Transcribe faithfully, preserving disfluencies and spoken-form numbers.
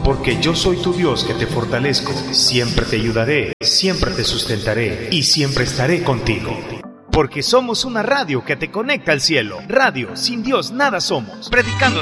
porque yo soy tu Dios que te fortalezco, siempre te ayudaré, siempre te sustentaré y siempre estaré contigo. Porque somos una radio que te conecta al cielo. Radio, sin Dios nada somos. Predicando